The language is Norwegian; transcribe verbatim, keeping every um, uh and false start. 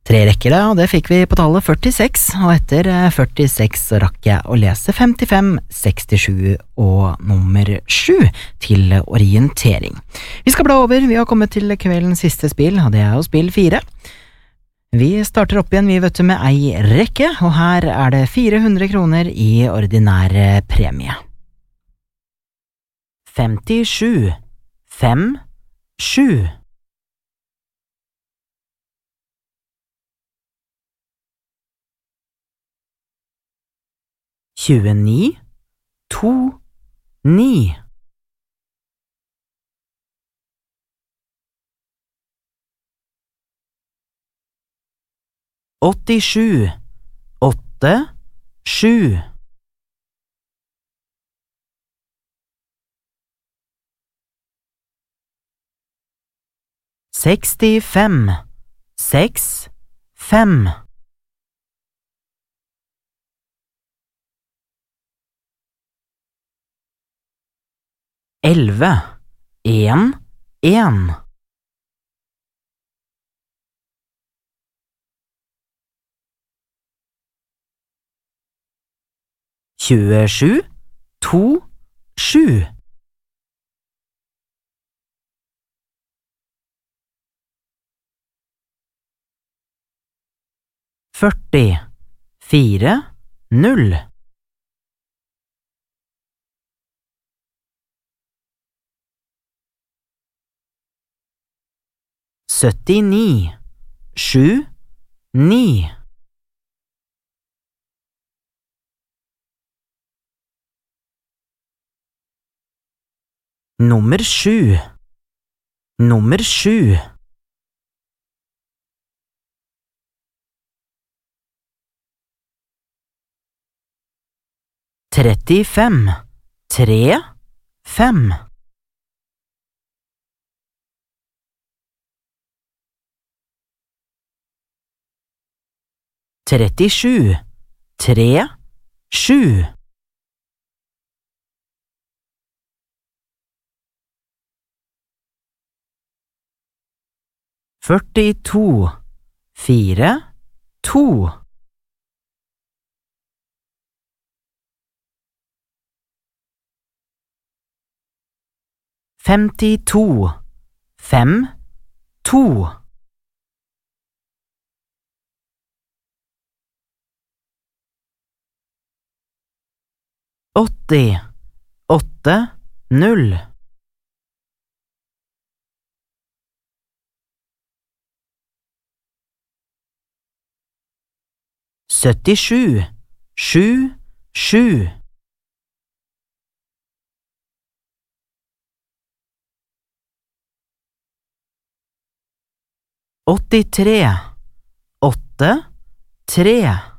Tre rekker, ja, og det fikk vi på tallet førtiseks, og etter førtiseks så rakk jeg å lese femtifem, sekstisju og nummer sju til orientering. Vi skal bla over, vi har kommet til kveldens siste spill, og det er jo spill fire. Vi starter opp igjen, vi vet du, med ei rekke, og her er det fire hundre kroner i ordinære premie. femtisju, fem, sju. tjueni, to, ni. åttisju, åtte, sju. sekstifem, seks, fem. Elve, en, en. tjuesju, to, sju. førti, fire, null. syttini, sju, ni. Nummer sju. Nummer sju. trettifem, tre, fem. trettisju, tre, sju. førtito, fire, to. femtito, fem, to. åtti, åtte, null. syttisju, sju, sju. åttitre, åtte, tre.